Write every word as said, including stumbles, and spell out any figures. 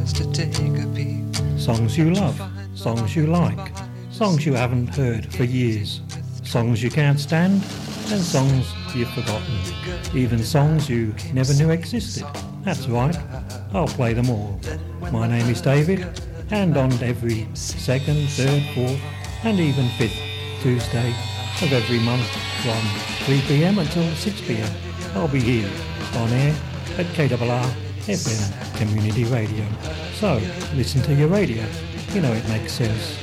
chance to take a peek. Songs you love, songs you like, songs you haven't heard for years, songs you can't stand, and songs you've forgotten. Even songs you never knew existed. That's right, I'll play them all. My name is David, and on every second, third, fourth, and even fifth Tuesday of every month from three p.m. until six p.m. I'll be here on air at K R R F M Community Radio. So, listen to your radio. You know it makes sense.